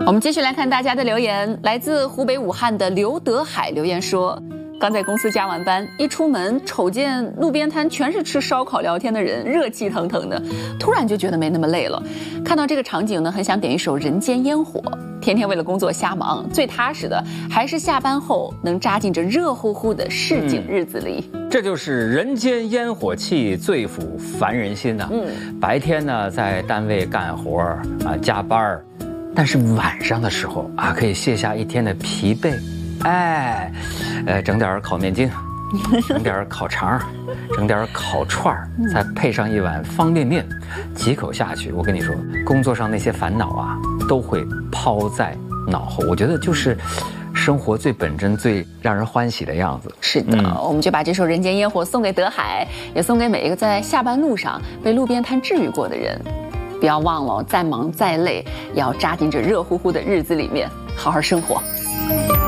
我们继续来看大家的留言，来自湖北武汉的刘德海留言说，刚在公司加完班，一出门瞅见路边摊全是吃烧烤聊天的人，热气腾腾的，突然就觉得没那么累了。看到这个场景呢，很想点一首《人间烟火》。天天为了工作瞎忙，最踏实的还是下班后能扎进这热乎乎的市井日子里。 这就是人间烟火气，最抚凡人心呐。白天呢在单位干活啊加班，但是晚上的时候啊可以卸下一天的疲惫，整点烤面筋，整点烤肠，整点烤串儿，再配上一碗方便面，几口下去，我跟你说，工作上那些烦恼啊都会抛在脑后。我觉得就是生活最本真、最让人欢喜的样子。 是的，我们就把这首《人间烟火》送给德海，也送给每一个在下班路上被路边摊治愈过的人。不要忘了，再忙再累，也要扎进这热乎乎的日子里面，好好生活。